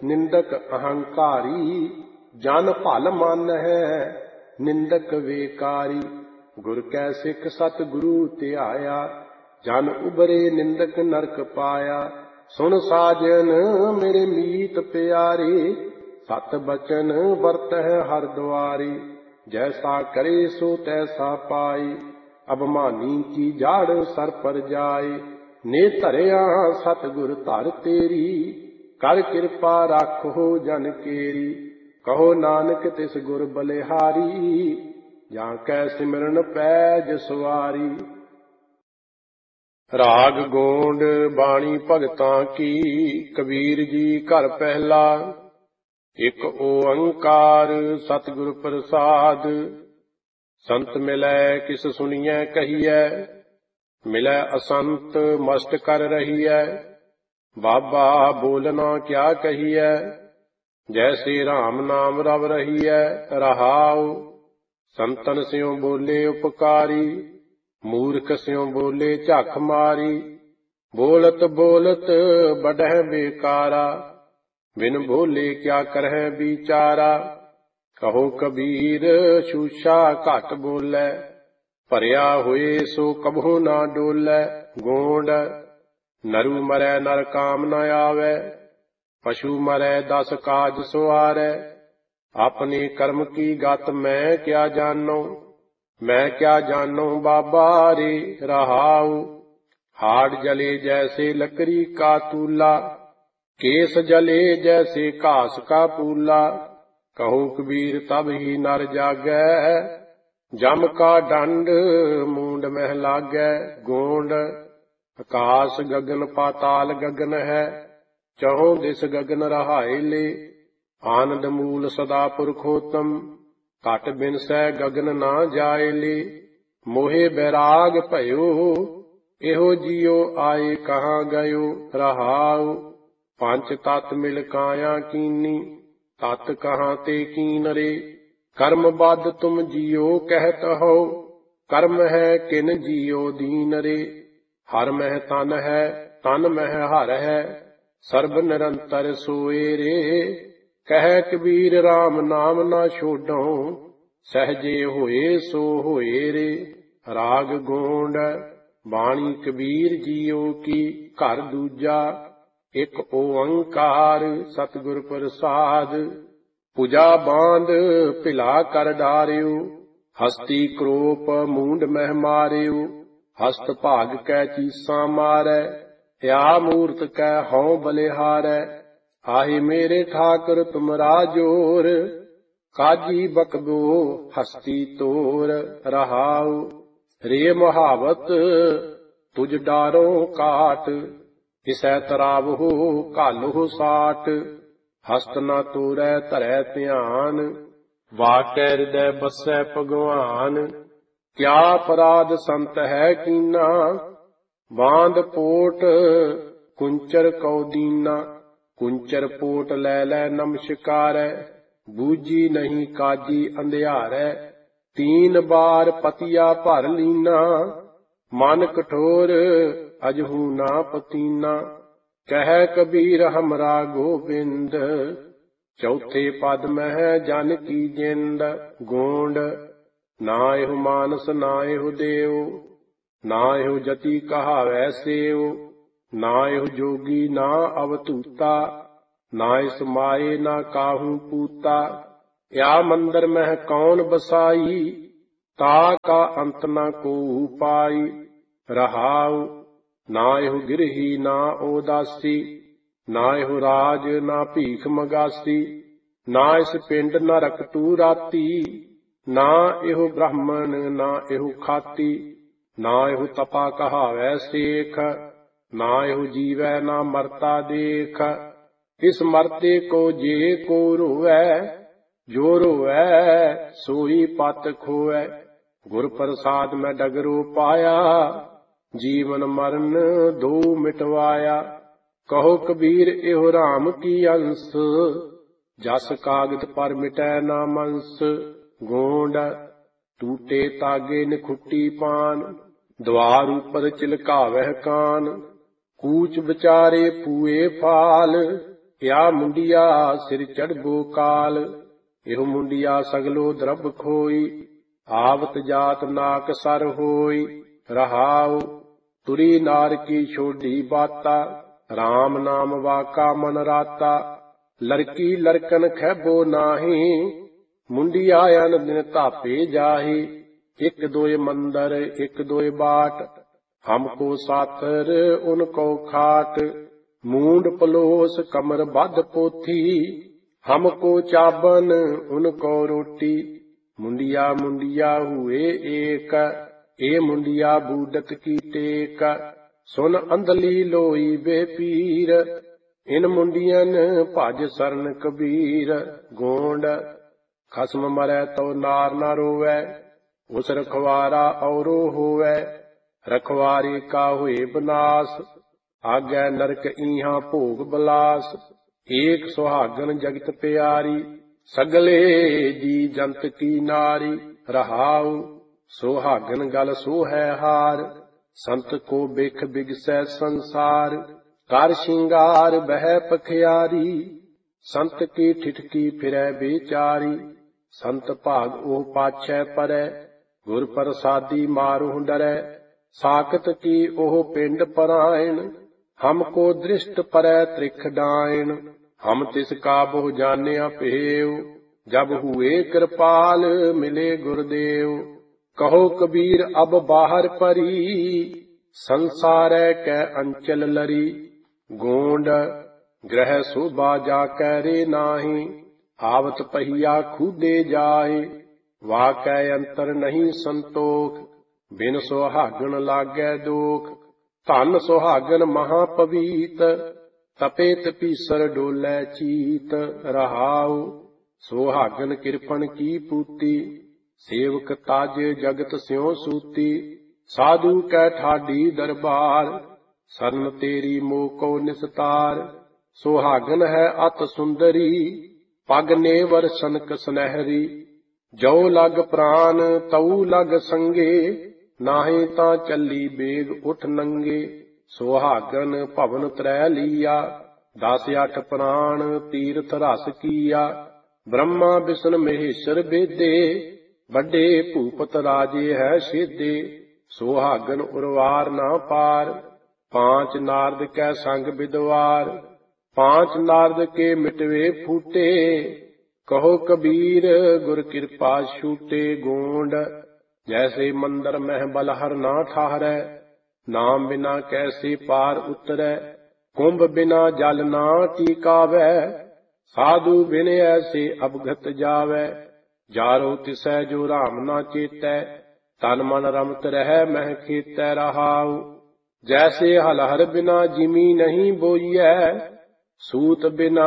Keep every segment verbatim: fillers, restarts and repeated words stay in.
निंदक अहंकारी। जन भल मन है निंदक वेकारी। गुर कै सिख सतगुरु ध्याया। जन उबरे निंदक नरक पाया। सुन साजन मेरे मीत प्यारे। सत बचन बरतह हर द्वारे। जैसा करे सो तैसा पाए। अबमानी की जाड़ सर पर जाए। ने धरिया सतगुर धर तेरी। कर कृपा राखो जन केरी। कहो नानक तिस गुर बलिहारी। जां कै सिमरन पैज सवारी। राग गोंड बाणी भगतां की। कबीर जी घर पहला। एक ओंकार सतगुर प्रसाद। संत मिलै किस सुनिए कहिए। मिलै असंत मस्त कर रहिए। बाबा बोलना क्या कहिए। जैसे राम नाम रव रहिए। रहाओ संतन स्यों बोले उपकारी। मूर्ख स्यों बोले झख मारी। बोलत बोलत बढ़ह बेकारा। बिन बोले क्या करह बिचारा। कहो कबीर शूशा घट बोलै। भरिया होए सो कबहू ना डोलै। गोंड नरु मरै नर काम न आवे। पशु मरै दस काज सुआरै। अपने कर्म की गत मैं क्या जानो। मैं क्या जानो बाबा रे। रहाऊ हाड़ जले जैसे लकड़ी का तूला। केस जले जैसे घास का पूला। कहो कबीर तब ही नर जागै। जम का दंड मूंड मह लागै। गोंड आकाश गगन पाताल गगन है। चहों दिस गगन रहाए ले। आनंद मूल सदा पुरखोत्तम। घट बिन सै गगन ना जाए ले। मोहे बैराग भयो एहो जियो आए कहाँ गयो। रहाओ पंच तत् मिल काया कीनी। तत् कहाँ ते कीन रे। कर्म बद तुम जियो कहत हो। कर्म है किन जियो दीन रे। हर मह तन है तन मह हर है। सर्ब निरंतर सोए रे। कह कबीर राम नाम ना छोड़ो। सहजे होए सो होए रे। राग गोंड बाणी कबीर जियो की। घर दूजा एक ओंकार सतगुर प्रसाद। पूजा बांध भिला कर डारियो। हस्ती क्रोप मूंड मह मारियो। हस्त भाग कै चीसा मारै। या मूर्त कै हौं बलिहारै। आहे मेरे ठाकर तुमरा जोर। काजी बकबो हस्ती तोर। रहाओ रे मुहावत तुझ डारो काट। इसै तरावहो कालो साट। हस्त न तोरै धरै ध्यान। वाकै हृदय बसै भगवान। क्या अपराध संत है कीना। बांध पोट कुंचर कौ दीना। कुंचर पोट लै लै नमस्कारै। बूझी नहीं काजी अंधियारै। तीन बार पतिया भर लीना। मन कठोर अजहू ना पतीना। कह कबीर हमरा गोबिंद। चौथे पद मह जन की जिंद। गोंड ना एहु मानस ना एहु देव। ना एहु जति कहावै सेव। ना एहु जोगी ना अवधूता। ना इस माए ना काहू पूता। या मंदिर मह कौन बसाई। ता का अंत न को पाई। रहाऊ ना एहु गिरही ना उदासी। ना एहु राज ना भीख मगासी। ना इस पिंड न रखतू राती। ना एहु ब्राह्मण ना एहु खाती। ना एहु तपा कहावै सेख। ना एहु जीवै ना मरता देख। इस मरते को जे को रोवै। जो रोवै सोई पत खोवै। गुर प्रसाद में डगरो पाया। जीवन मरण दो मिटवाया। कहो कबीर एहो राम की अंश। जस कागद पर मिटै ना मंस। गोंड टूटे तागे निखुट्टी पान। द्वार ऊपर चिलकावह कान। कूच बिचारे पूए फाल। या मुंडिया सिर चढ़बो काल, एहो मुंडिया सगलो द्रब खोई, आवत जात नाक सर होई। रहाओ तुरी नार की छोड़ी बाता, राम नाम वाका मन राता। लड़की लड़कन खैबो नाही, मुंडिया अन दिन तापे जाही। एक दोय मंदर एक दोय बाट, हमको साथर उनको खाट। मूंड पलोस कमर बद पोथी, हमको चाबन उनको रोटी। मुंडिया मुंडिया हुए एक, ए मुंडिया बूडत की टेक। सुन अंधली लोई बेपीर, इन मुंडियन भज सरन कबीर। गोंड खसम मरै तो नार न रोवै, उस रखवारा औरो होवै। रखवारे का हुए बनास, आगै नरक ईहा भोग बलास। एक सुहागन जगत प्यारी, सगले जी जंत की नारी। रहाऊ सुहागन गल सो है हार, संत को बिख बिगसै संसार। कर शिंगार बह पखियारी, संत की ठिठकी फिरै बेचारी। संत भाग ओह पाछै परै, गुर प्रसादी मारू डरै। साकत की ओह पिंड परायण, हमको दृष्ट परै त्रिख डायण। हम तिसका बहु जानिया पेव, जब हुए कृपाल मिले गुरुदेव। कहो कबीर अब बाहर परी, संसारै कै अंचल लरी। गोंड ग्रह शोभा जाकै रे नाही, आवत पहिया खूदे जाए। वाकै अंतर नहीं संतोख, बिन सुहागन लागै दोख। धन सुहागन महापवीत, तपे तपीसर डोलै चीत। रहाऊ सुहागन किरपन की पूती, सेवक ताज जगत स्यों सूती। साधु कै ठाडी दरबार, सरन तेरी मोको निस्तार। सुहागन है अत सुंदरी, पग नेवर सनक सुनहरी। जो लग प्राण तऊ लग संगे, नाहि तां चली बेग उठ नंगे। सुहागन भवन त्रै लिया, दस अठ प्राण तीर्थ रस किया। ब्रह्मा विष्णु महेश्वर बेदे, बड़े भूपत राजे है शेदे। सुहागन उर्वार ना पार, पांच नारद कै संग विद्वार। पांच नारद के मिटवे फूटे, कहो कबीर गुर कृपा छूटे। गोंड जैसे मंदर मह बलहर ना ठहरै, नाम बिना कैसे पार उतरै। कुंभ बिना जल ना टिकावै, साधु बिन ऐसे अवगत जावै। जारो तिसै जो राम ना चेतै, तन मन रमत रह मह खेतै। रहाऊ जैसे हलहर बिना जिमी नहीं बोइयै, सूत बिना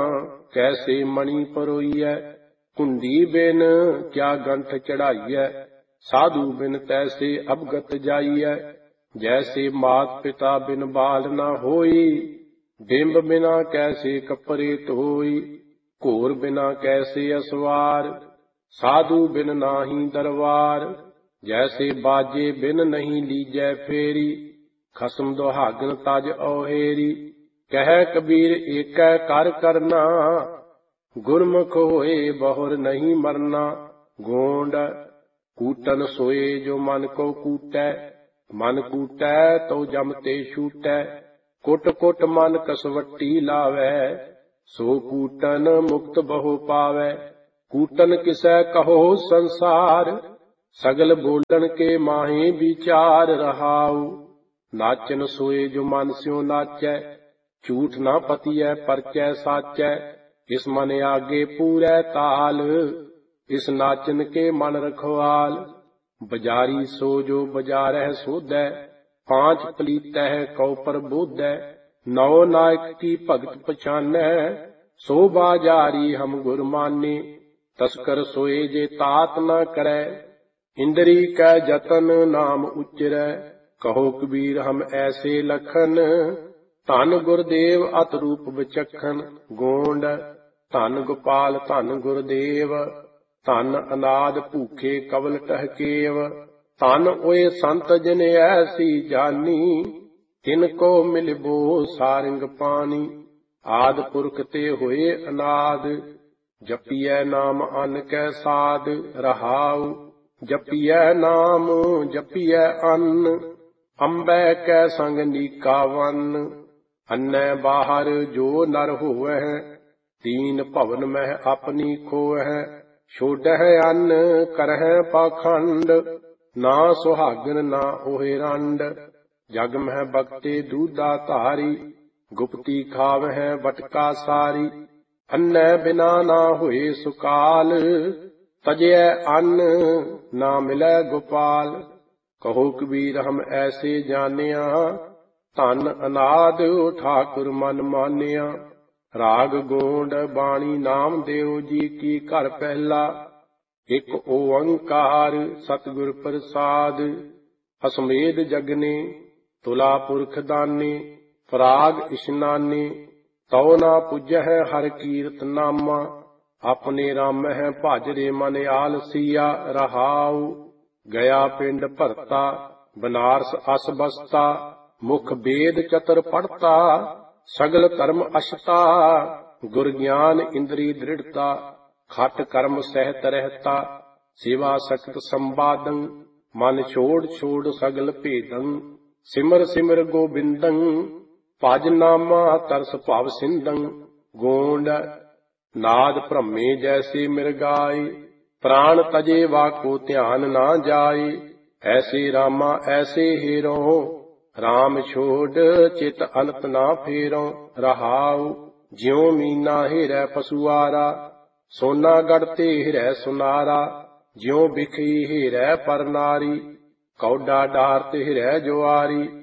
कैसे मणि परोइयै। कुंडी बिन क्या गंठ चढ़ाइयै, साधु बिन तैसे अवगत जाइयै। जैसे मात पिता बिन बाल न होई, बिंब बिना कैसे कपरे धोई। घोर बिना कैसे असवार, साधु बिन नाही दरबार। जैसे बाजे बिन नहीं लीजै फेरी, खसम दुहागन तज औहेरी। कह कबीर एकै कर करना, गुरमुख होए बहुर नहीं मरना। गोंड कूटन सोए जो मन को कूटै, मन कूटै तो जमते छूटै। कुट कुट मन कसवट्टी लावै, सो कूटन मुक्त बहु पावै। कूटन किसै कहो संसार, सगल बोलन के माहे विचार। रहाऊ नाचन सोए जो मन स्यों नाचै, झूठ ना पतियै परचै साचै। इस मन आगे पूरै ताल, इस नाचन के मन रखवाल। बजारी सो जो बजारह सोधै, पांच पलीतै कौ प्रबोधै। नौ नायक की भगत पछानै, सो बाजारी हम गुर माने। तस्कर सोए जे तात न करै, इंद्री कै जतन नाम उच्चरै। कहो कबीर हम ऐसे लखन, धन गुरदेव अत रूप विचखन। गोंड धन गोपाल धन गुरदेव, धन अनाद भूखे कवल टहकेव। धन ओए संत जिन ऐसी जानी, तिनको मिलबो सारंग पानी। ਆਦਿ ਪੁਰਖ ਤੇ ਹੋਏ ਅਨਾਦ। ਜਪੀਐ ਨਾਮ ਅਨ ਕੈ ਸਾਧ ਰਹਾਉ। ਜਪੀਐ ਨਾਮ ਜਪੀਐ ਅਨ ਅੰਬੈ ਕੈ ਸੰਗ ਨੀਕਾ ਵਨ। ਅੰਨੈ ਬਾਹਰ ਜੋ ਨਰ ਹੋਵੈ ਤੀਨ ਭਵਨ ਮਹਿ ਆਪਣੀ ਖੋਵੈ। ਛੋਡਹਿ ਅੰਨ ਕਰਹਿ ਪਾਖੰਡ ਨਾ ਸੁਹਾਗਨ ਨਾ ਉਹੇ ਰੰਡ। ਜਗ ਮਹਿ ਬਖਤੇ ਦੂਧਾ ਧਾਰੀ ਗੁਪਤੀ ਖਾਵਹਿ ਬਟਕਾ ਸਾਰੀ। ਅੰਨੈ ਬਿਨਾ ਨਾ ਹੋਏ ਸੁਕਾਲ ਤਜਿਐ ਅੰਨ ਨਾ ਮਿਲੈ ਗੋਪਾਲ। ਕਹੋ ਕਬੀਰ ਹਮ ਐਸੇ ਜਾਣਿਆ ਧਨ ਅਨਾਦ ਠਾਕੁਰ ਮਨ ਮਾਨਿਆ। ਰਾਗ ਗੋਂਡ ਬਾਣੀ ਨਾਮ ਦੇਵ ਜੀ ਕੀ ਘਰ ਪਹਿਲਾ। ਇੱਕ ਓੰਕਾਰ ਸਤਿਗੁਰ ਪ੍ਰਸਾਦ। ਅਸਮੇਧ ਜਗਨੇ ਤੁਲਾ ਪੁਰਖ ਦਾਨੇ ਪਰਾਗ ਇਸ਼ਨਾਨੇ। ਤਉ ਨਾ ਪੁੱਜਹਿ ਹਰਿ ਕੀਰਤ ਨਾਮਾ ਆਪਣੇ ਰਾਮਹਿ ਭਾਜਰੇ ਮਨ ਆਲਸੀਆ ਰਹਾਉ। ਗਿਆ ਪਿੰਡ ਭਰਤਾ ਬਨਾਰਸ ਅਸ ਬਸਤਾ। ਮੁਖ ਵੇਦ ਚਤਰ ਪੜਤਾ ਸਗਲ ਧਰਮ ਅਸ਼ਤਾ। ਗੁਰ ਗਿਆਨ ਇੰਦਰੀ ਦ੍ਰਿੜਤਾ ਖਟ ਕਰਮ ਸਹਿਤ ਰਹਿਤਾ। ਸੇਵਾ ਸਖਤ ਸੰਵਾਦੰ ਮਨ ਛੋੜ ਛੋੜ ਸਗਲ ਭੇਦੰ। ਸਿਮਰ ਸਿਮਰ ਗੋਬਿੰਦੰ ਭਜ ਨਾਮਾ ਤਰਸ ਭਵ ਸਿੰਧੰ। ਗੋਂਡ ਨਾਦ ਭ੍ਰਮੇ ਜੈਸੇ ਮਿਰਗਾਏ ਪ੍ਰਾਣ ਤਜੇ ਵਾਕੋ ਧਿਆਨ ਨਾ ਜਾਏ। ਐਸੇ ਰਾਮਾ ਐਸੇ ਹੀਰੋ ਰਾਮ ਛੋੜ ਚਿਤ ਅਨਤ ਨਾ ਫੇਰੋ ਰਹਾਉ। ਜਿਉ ਮੀਨਾ ਹੀਰੈ ਪਸੁਆਰਾ ਸੋਨਾ ਗੜ ਤੇ ਹੀਰੈ ਸੁਨਾਰਾ। ਜਿਉ ਬਿਖੀ ਹੀਰੈ ਪਰ ਨਾਰੀ ਕੌਡਾ ਡਾਰ ਤੇ ਹੀਰੈ ਜੁਆਰੀ।